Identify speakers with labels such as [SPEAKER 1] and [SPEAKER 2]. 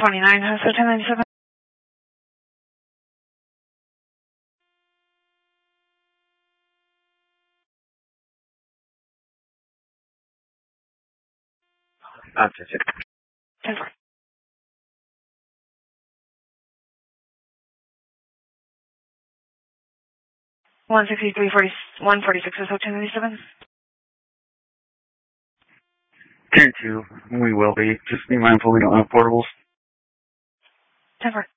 [SPEAKER 1] 29, so 1097. 10-4. 146, so 1097.
[SPEAKER 2] 10-2, we will be. Just be mindful we don't have portables.
[SPEAKER 1] 10-4.